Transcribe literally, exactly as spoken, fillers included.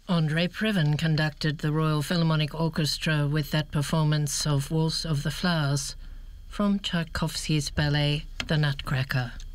Andrei Previn conducted the Royal Philharmonic Orchestra with that performance of Waltz of the Flowers from Tchaikovsky's ballet The Nutcracker.